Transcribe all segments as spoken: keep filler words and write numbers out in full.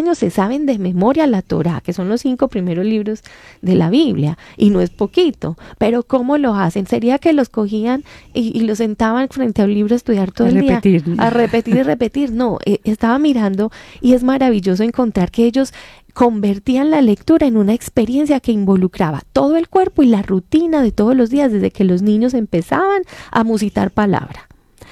años se saben de memoria la Torá, que son los cinco primeros libros de la Biblia, y no es poquito, pero ¿cómo lo hacen? ¿Sería que los cogían y, y los sentaban frente a un libro a estudiar todo a el repetir. día? A repetir y repetir. No, eh, estaba mirando y es maravilloso encontrar que ellos convertían la lectura en una experiencia que involucraba todo el cuerpo y la rutina de todos los días, desde que los niños empezaban a musitar palabra.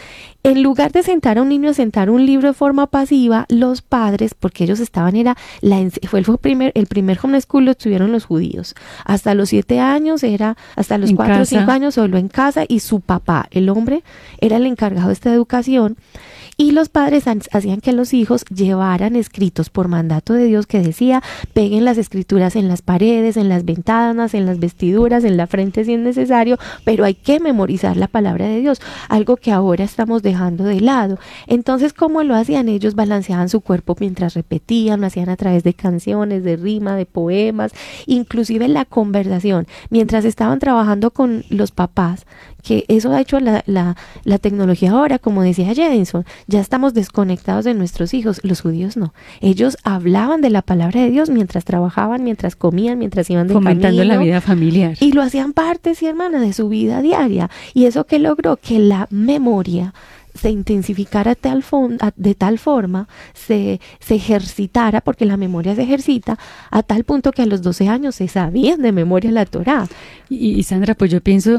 En lugar de sentar a un niño a sentar un libro de forma pasiva, los padres, porque ellos estaban, era la, fue el primer, el primer homeschool lo tuvieron los judíos. Hasta los siete años era, hasta los cuatro o cinco años solo en casa, y su papá, el hombre, era el encargado de esta educación. Y los padres hacían que los hijos llevaran escritos por mandato de Dios que decía, peguen las escrituras en las paredes, en las ventanas, en las vestiduras, en la frente si es necesario, pero hay que memorizar la palabra de Dios, algo que ahora estamos dejando de lado. Entonces, ¿cómo lo hacían? Ellos balanceaban su cuerpo mientras repetían, lo hacían a través de canciones, de rima, de poemas, inclusive la conversación, mientras estaban trabajando con los papás, que eso ha hecho la, la, la tecnología ahora, como decía Jedinson, ya estamos desconectados de nuestros hijos. Los judíos no, ellos hablaban de la palabra de Dios mientras trabajaban, mientras comían, mientras iban de fomentando camino, la vida familiar, y lo hacían parte, sí, hermana, de su vida diaria. Y eso que logró que la memoria se intensificara tal fon- de tal forma, se, se ejercitara, porque la memoria se ejercita a tal punto que a los doce años se sabían de memoria la Torá. Y, y Sandra, pues yo pienso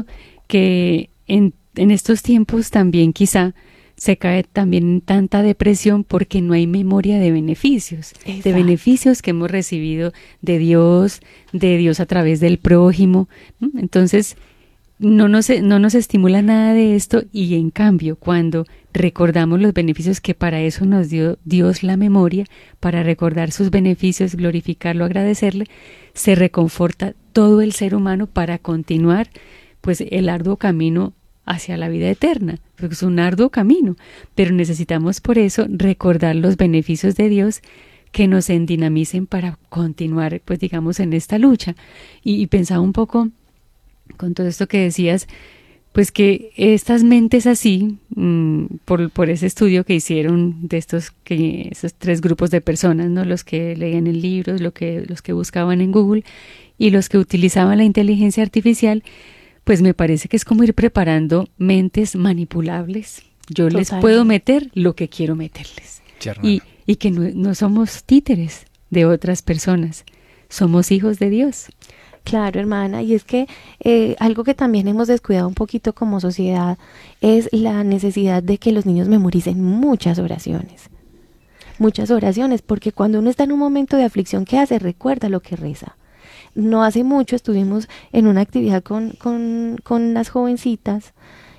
que en, en estos tiempos también quizá se cae también en tanta depresión porque no hay memoria de beneficios, Exacto. de beneficios que hemos recibido de Dios, de Dios a través del prójimo, ¿no? Entonces no nos, no nos estimula nada de esto, y en cambio cuando recordamos los beneficios que para eso nos dio Dios, la memoria, para recordar sus beneficios, glorificarlo, agradecerle, se reconforta todo el ser humano para continuar pues el arduo camino hacia la vida eterna, porque es un arduo camino, pero necesitamos por eso recordar los beneficios de Dios que nos endinamicen para continuar, pues digamos, en esta lucha. Y, y pensaba un poco con todo esto que decías, pues que estas mentes así, mmm, por, por ese estudio que hicieron de estos, que, esos tres grupos de personas, ¿no? Los que leían en libros, lo que, los que buscaban en Google y los que utilizaban la inteligencia artificial, pues me parece que es como ir preparando mentes manipulables. Yo Total. les puedo meter lo que quiero meterles. Y, y que no, no somos títeres de otras personas, somos hijos de Dios. Claro, hermana, y es que eh, algo que también hemos descuidado un poquito como sociedad es la necesidad de que los niños memoricen muchas oraciones. Muchas oraciones, porque cuando uno está en un momento de aflicción, ¿qué hace? Recuerda lo que reza. No hace mucho estuvimos en una actividad con, con, con las jovencitas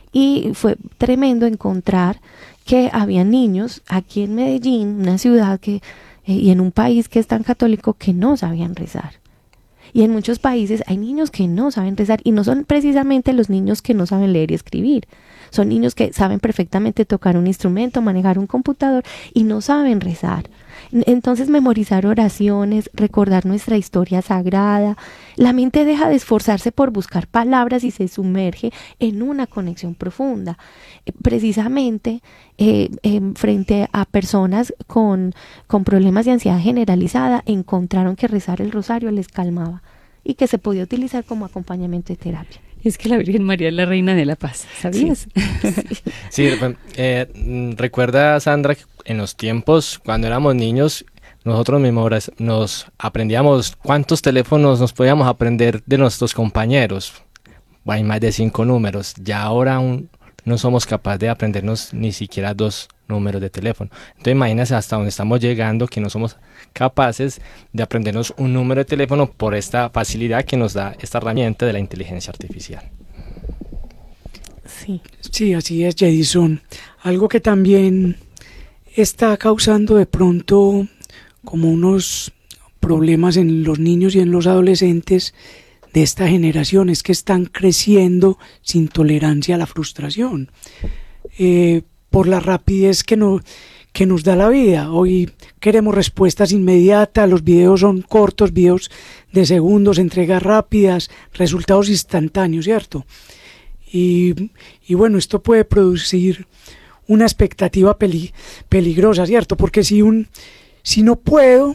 y fue tremendo encontrar que había niños aquí en Medellín, una ciudad que eh, y en un país que es tan católico, que no sabían rezar. Y en muchos países hay niños que no saben rezar, y no son precisamente los niños que no saben leer y escribir. Son niños que saben perfectamente tocar un instrumento, manejar un computador, y no saben rezar. Entonces, memorizar oraciones, recordar nuestra historia sagrada, la mente deja de esforzarse por buscar palabras y se sumerge en una conexión profunda. Eh, precisamente eh, eh, frente a personas con, con problemas de ansiedad generalizada, encontraron que rezar el rosario les calmaba y que se podía utilizar como acompañamiento de terapia. Es que la Virgen María es la reina de la paz, ¿sabías? Sí, sí eh, recuerda, Sandra, que en los tiempos cuando éramos niños, nosotros mismos nos aprendíamos cuántos teléfonos nos podíamos aprender de nuestros compañeros. Hay más de cinco números. Ya ahora aún no somos capaces de aprendernos ni siquiera dos números de teléfono. Entonces imagínense hasta dónde estamos llegando, que no somos capaces de aprendernos un número de teléfono por esta facilidad que nos da esta herramienta de la inteligencia artificial. Sí, sí, así es, Jedinson. Algo que también está causando de pronto como unos problemas en los niños y en los adolescentes de esta generación es que están creciendo sin tolerancia a la frustración. Eh, por la rapidez que, no, que nos da la vida. Hoy queremos respuestas inmediatas, los videos son cortos, videos de segundos, entregas rápidas, resultados instantáneos, ¿cierto? Y, y bueno, esto puede producir una expectativa peli, peligrosa, ¿cierto? Porque si, un, si no puedo